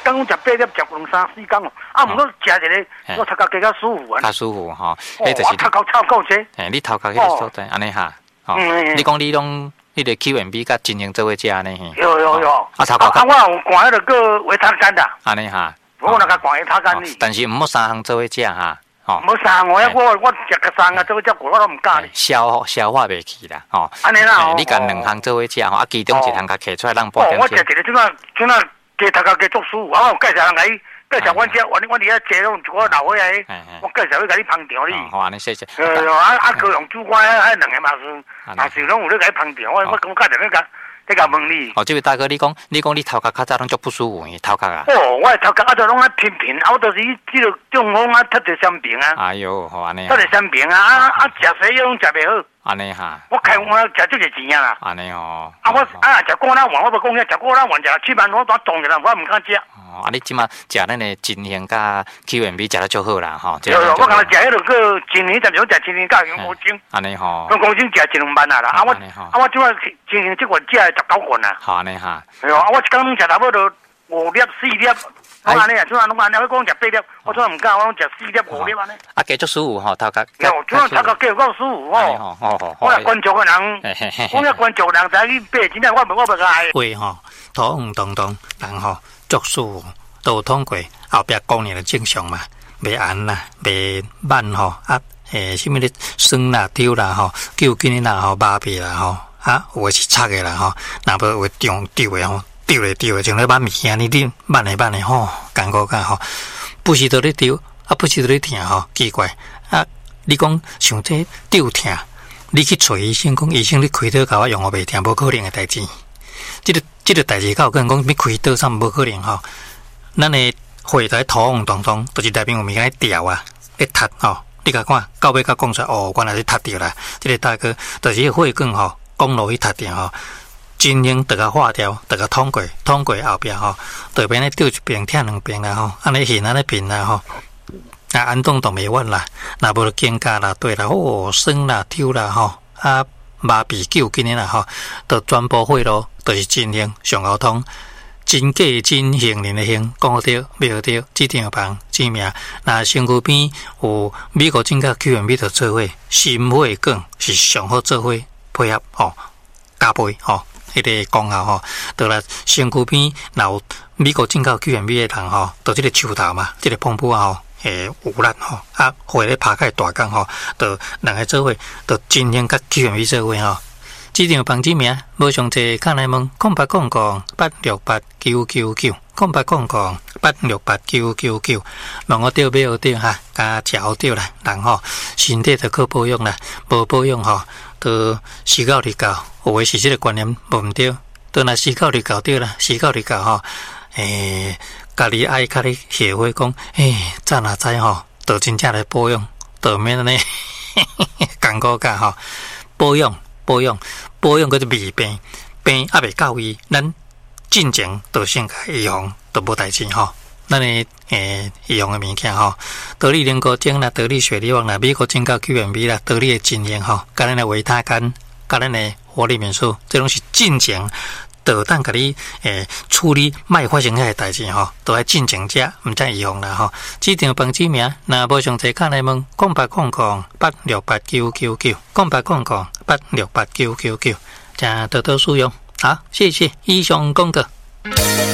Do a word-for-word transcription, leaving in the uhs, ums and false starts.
讲讲食八粒，食两三四工哦。啊，毋过食一个，我头壳加较舒服啊。 较舒服吼， 迄就是头壳超够济。 诶，你头壳迄个所在安尼哈，哦，你讲你拢迄个 Q M B 甲金营做伙食安尼。 有有有。 啊，头壳。 啊，我有灌迄个个维他干的。 安尼哈。 我那个灌维他干哩。 但是毋好三项做伙食哈。 哦，无三我我我食个三个做伙食过，我都毋敢哩。 消消化袂去啦，吼。 安尼啦。 你甲两项做伙食吼，啊，其中一项甲摕出来让半点钟。 我食一个即个即个加头壳加足舒服，啊，我介绍人来。介绍阮遮，阮阮伫遐坐拢一个老伙仔，我介绍去甲你烹调你。 好，安尼谢谢。 呃，啊啊，高雄主管迄两个嘛是，嘛是拢有咧甲你烹调。我我讲介绍你甲，你甲问你。 哦，这位大哥，你讲你讲你头壳较早拢足不舒服，头壳啊？ 哦，我头壳啊，就拢啊平平，啊，我就是即个中风啊，突着伤病啊。 哎呦，好安尼。 突着伤病啊，啊啊，食西药拢食袂好。 安尼哈。 我开我食足个钱啊啦。 安尼哦。 啊，我啊食过咱丸，我无讲遐食过咱丸食七万，我当冻着啦，我毋敢食。 哦，啊，你即马食咱的金香甲 Q M B 食得足好啦，吼。 有有，我刚才食迄个个金香，但是我食金香甲香菇精。 安尼吼。 香菇精食一两万啊啦，啊我啊我即马金香即款食十九罐啊。 好安尼哈。 哎呦，啊我一工拢食差不多五粒四粒，我安尼啊，即马拢安尼，我讲食八粒，我即马毋敢，我讲食四粒五粒安尼。啊， 加足舒服吼，头壳。 有，即马头壳加够舒服吼。哦哦。我关注个人，我遐关注人才去爬，真正我我袂甲。 胃吼，肚黄咚咚，人吼足舒服。都通过后壁讲你的正常嘛，袂寒啦，袂慢吼，啊，诶，什么咧酸啦、丢啦吼，救筋啦吼、麻痹啦吼，啊，有诶是擦诶啦吼，若无有中丢诶吼，丢咧丢诶，像咧慢物件你你慢诶慢诶吼，感觉个吼，不是都咧丢，啊，不是都咧疼吼，奇怪，啊，你讲像这丢疼，你去找医生讲，医生你开刀甲我用我袂疼，无可能诶代志，即个即个代志，甲有个人讲要开刀啥无可能吼。咱的血在肚黄咚咚，就是内面有物件掉啊，咧塌吼。你甲看，到尾甲讲出来，哦，原来是塌掉啦。这个大哥，就是血管吼，公路去塌掉吼，真经得甲化掉，得甲通过，通过后壁吼，对边咧丢一边，疼两边啦吼，安尼现安尼平啦吼，啊安动都袂稳啦，若无就肩胛啦，对啦，哦酸啦、抽啦吼，啊麻痹救筋啦吼，都全部血咯，就是真经上好通。真假真行人的行，讲好对，袂好对，指定帮指名。那身躯边有美国政甲 Q M B 的做伙，心血管是上好做伙配合吼，加倍吼，迄个功效吼，到来身躯边若有美国政甲 Q M B 的人吼，到即个手头嘛，即、這個碰布吼，诶有力吼，啊，血咧拍开大工吼，到两个做伙，到真正甲 Q M B 做伙吼。指定房子名，无上济，看来问，空八空空八六八九九九，空八空空八六八九九九，问我对买好对哈，加食好对啦，人吼身体就可保养啦，无保养吼，都死到日搞，有诶是即个观念无毋对，都若死到日搞对啦，死到日搞吼，诶，家己爱家己协会讲，诶，早若知吼，就真正来保养，就免安尼，艰苦甲吼，保养。保养保养，嗰啲未病病还未到位，咱进前就先甲预防，都无代志吼。咱诶诶预防诶物件吼，得力莲果精啦，得力雪梨旺啦，美国精高 Q M B 啦，得力诶精英吼，甲咱诶维他干，甲咱诶活力元素，这拢是进前就当甲你诶处理卖发生遐个代志吼，都爱进前食，毋则预防啦吼。指定房子名，若无详细看来问，空八空空八六八九九九，空八空空八六八九九九，请多多使用。好，谢谢以上讲过。